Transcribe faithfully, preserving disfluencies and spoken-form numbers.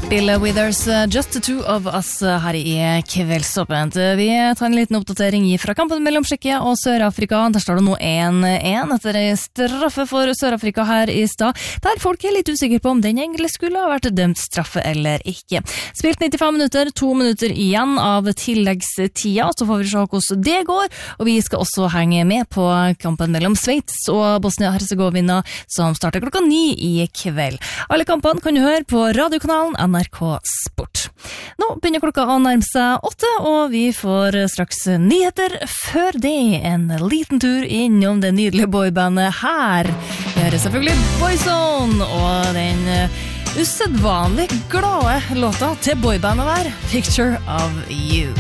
Bill Withers, Just the Two of Us her i Kveldsåpent. Vi tar en liten oppdatering fra kampen mellom Tsjekkia og Sør-Afrika. Der står det nå en en etter straffe for Sør-Afrika her i stad, der folk er litt usikre på om den egentlig skulle ha vært dømt straffe eller ikke. Spilt nittifem minutter, to minutter igjen av tilleggstida, så får vi se hvordan det går, og vi skal også henge med på kampen mellom Sveits og Bosnia-Herzegovina, som starter klokka ni i kveld. Alle kampene kan du høre på radiokanalen N R K Sport. Nå begynner klokka å nærme seg åtte, og vi får straks nyheter. Før det en liten tur innom det nydelige boybandet her. Vi hører selvfølgelig Boyzone og den usedvanlig glade låta til boybandet der, Picture of You.